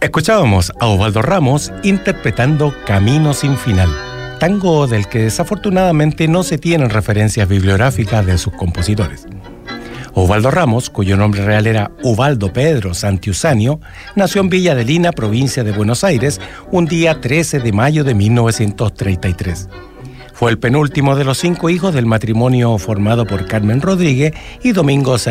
Escuchábamos a Osvaldo Ramos interpretando Camino sin final, tango del que desafortunadamente no se tienen referencias bibliográficas de sus compositores. Osvaldo Ramos, cuyo nombre real era Ubaldo Pedro Santiusanio, nació en Villa Adelina, provincia de Buenos Aires, un día 13 de mayo de 1933. Fue el penúltimo de los 5 hijos del matrimonio formado por Carmen Rodríguez y Domingo